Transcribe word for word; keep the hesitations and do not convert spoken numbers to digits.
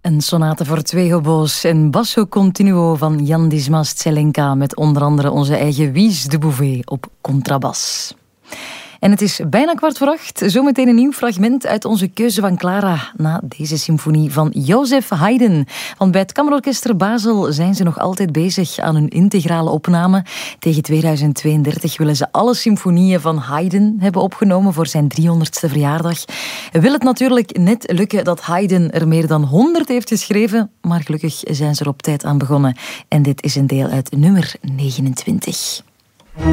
Een sonate voor twee oboes en basso continuo van Jan Dismas-Zelenka met onder andere onze eigen Wies de Bouvet op contrabas. En het is bijna kwart voor acht. Zometeen een nieuw fragment uit onze keuze van Clara na deze symfonie van Joseph Haydn. Want bij het Kammerorkest ter Basel zijn ze nog altijd bezig aan hun integrale opname. Tegen tweeduizend tweeëndertig willen ze alle symfonieën van Haydn hebben opgenomen voor zijn driehonderdste verjaardag. Wil het natuurlijk net lukken dat Haydn er meer dan honderd heeft geschreven, maar gelukkig zijn ze er op tijd aan begonnen. En dit is een deel uit nummer negenentwintig.